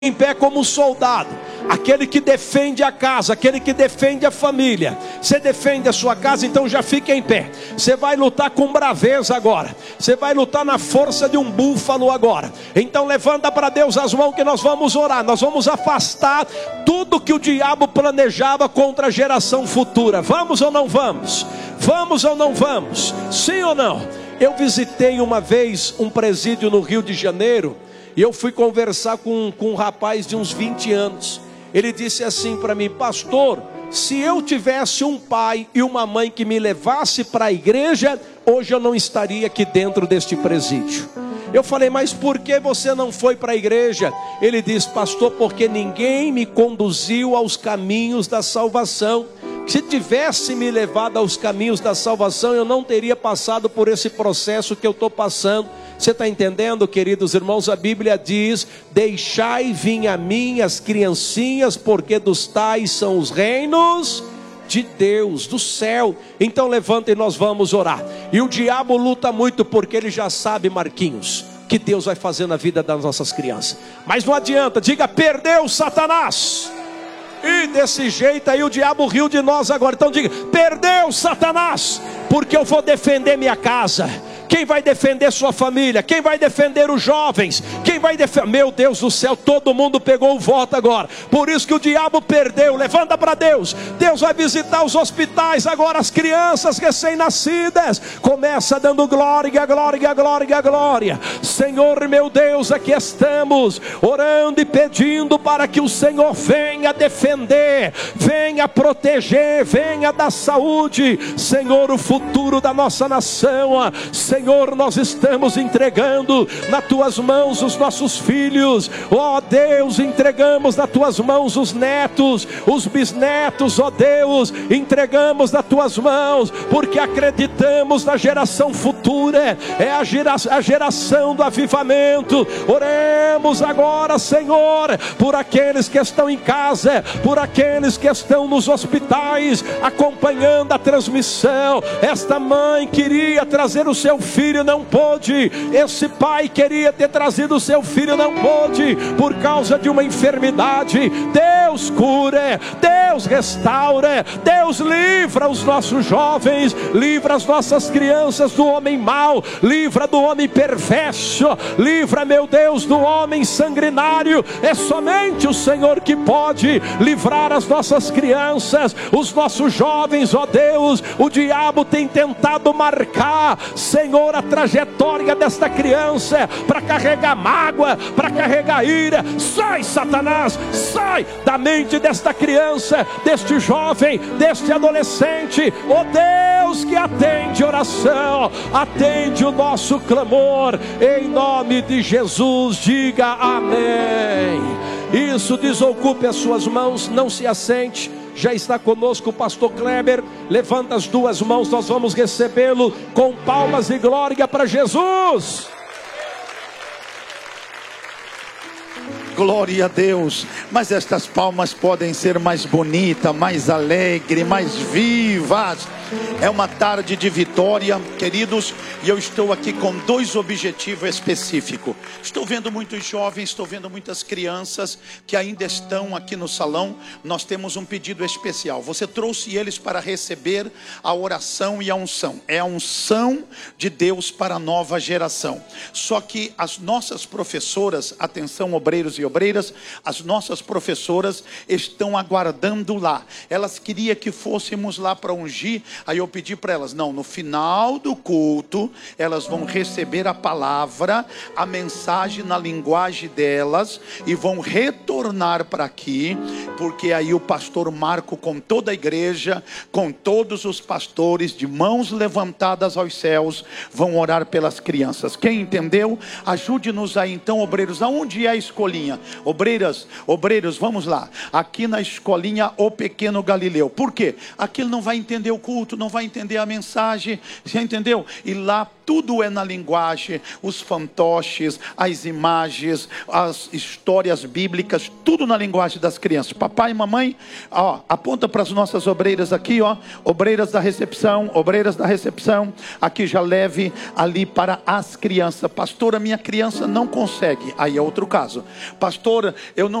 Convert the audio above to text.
em pé como um soldado, aquele que defende a casa, aquele que defende a família. Você defende a sua casa, então já fica em pé. Você vai lutar com braveza agora, você vai lutar na força de um búfalo agora. Então levanta para Deus as mãos que nós vamos orar. Nós vamos afastar tudo que o diabo planejava contra a geração futura. Vamos ou não vamos? Vamos ou não vamos? Sim ou não? Eu visitei uma vez um presídio no Rio de Janeiro, e eu fui conversar com um rapaz de uns 20 anos. Ele disse assim para mim: pastor, se eu tivesse um pai e uma mãe que me levasse para a igreja, hoje eu não estaria aqui dentro deste presídio. Eu falei: mas por que você não foi para a igreja? Ele disse: pastor, porque ninguém me conduziu aos caminhos da salvação. Se tivesse me levado aos caminhos da salvação, eu não teria passado por esse processo que eu estou passando. Você está entendendo, queridos irmãos? A Bíblia diz: deixai vir a mim as criancinhas, porque dos tais são os reinos de Deus, do céu. Então levanta e nós vamos orar. E o diabo luta muito, porque ele já sabe, Marquinhos, que Deus vai fazer na vida das nossas crianças. Mas não adianta, diga: perdeu, Satanás. E desse jeito aí o diabo riu de nós agora. Então diga: perdeu, Satanás, porque eu vou defender minha casa. Quem vai defender sua família? Quem vai defender os jovens? Quem vai defender? Meu Deus do céu, todo mundo pegou o voto agora. Por isso que o diabo perdeu. Levanta para Deus. Deus vai visitar os hospitais agora, as crianças recém-nascidas. Começa dando glória, glória, glória, glória. Senhor meu Deus, aqui estamos orando e pedindo para que o Senhor venha defender, venha proteger, venha dar saúde. Senhor, o futuro da nossa nação. Senhor, nós estamos entregando nas tuas mãos os nossos filhos. Ó Deus, entregamos nas tuas mãos os netos, os bisnetos. Ó Deus, entregamos nas tuas mãos, porque acreditamos na geração futura. É a geração do avivamento. Oremos agora, Senhor, por aqueles que estão em casa, por aqueles que estão nos hospitais acompanhando a transmissão. Esta mãe queria trazer o seu filho, não pôde. Esse pai queria ter trazido o seu filho, não pôde, por causa de uma enfermidade. Deus cura, Deus restaura, Deus livra os nossos jovens, livra as nossas crianças do homem mau, livra do homem perverso, livra, meu Deus, do homem sanguinário. É somente o Senhor que pode livrar as nossas crianças, os nossos jovens. Ó Deus, o diabo tem tentado marcar, Senhor, a trajetória desta criança, para carregar mágoa, para carregar ira. Sai, Satanás, sai da mente desta criança, deste jovem, deste adolescente. Ó Deus, que atende oração, atende o nosso clamor, em nome de Jesus. Diga amém. Isso, desocupe as suas mãos, não se assente. Já está conosco o pastor Kleber. Levanta as duas mãos, nós vamos recebê-lo com palmas e glória para Jesus. Glória a Deus. Mas estas palmas podem ser mais bonitas, mais alegres, mais vivas. É uma tarde de vitória, queridos, e eu estou aqui com dois objetivos específicos. Estou vendo muitos jovens, estou vendo muitas crianças que ainda estão aqui no salão. Nós temos um pedido especial. Você trouxe eles para receber a oração e a unção. É a unção de Deus para a nova geração. Só que as nossas professoras, atenção obreiros e obreiras, as nossas professoras estão aguardando lá. Elas queriam que fôssemos lá para ungir. Aí eu pedi para elas: não, no final do culto elas vão receber a palavra, a mensagem na linguagem delas, e vão retornar para aqui, porque aí o pastor Marco, com toda a igreja, com todos os pastores, de mãos levantadas aos céus, vão orar pelas crianças. Quem entendeu? Ajude-nos aí então, obreiros. Aonde é a escolinha? Obreiros, vamos lá. Aqui na escolinha O Pequeno Galileu. Por quê? Aqui ele não vai entender o culto. culto, não vai entender a mensagem, você entendeu? E lá tudo é na linguagem, os fantoches, as imagens, as histórias bíblicas, tudo na linguagem das crianças. Papai e mamãe, ó, aponta para as nossas obreiras aqui, ó, obreiras da recepção, aqui já leve ali para as crianças. Pastora, minha criança não consegue. Aí é outro caso. Pastora, eu não